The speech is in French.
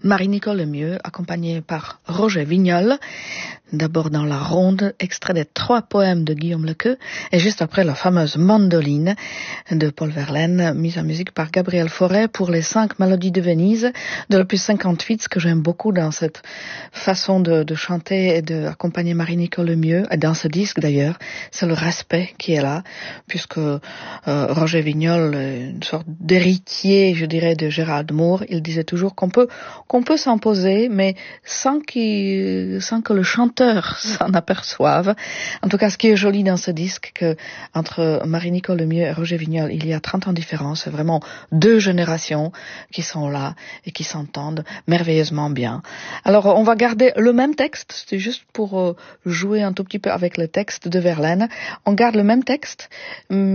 Marie-Nicole Lemieux, accompagnée par Roger Vignol, d'abord dans la ronde, extrait des 3 poèmes de Guillaume Lequeux, et juste après la fameuse Mandoline de Paul Verlaine, mise en musique par Gabriel Fauré pour les 5 Mélodies de Venise de l'opus 58. Ce que j'aime beaucoup dans cette façon de chanter et d'accompagner Marie-Nicole Lemieux, et dans ce disque d'ailleurs, c'est le respect qui est là, puisque Roger Vignol est une sorte d'héritier, je dirais, de Gérald Moore. Il disait toujours qu'on peut s'imposer, mais sans que le chanteur s'en aperçoive. En tout cas, ce qui est joli dans ce disque, que entre Marie-Nicole Lemieux et Roger Vignol, il y a 30 ans de différence. C'est vraiment 2 générations qui sont là et qui s'entendent merveilleusement bien. Alors, on va garder le même texte. C'était juste pour jouer un tout petit peu avec le texte de Verlaine. On garde le même texte,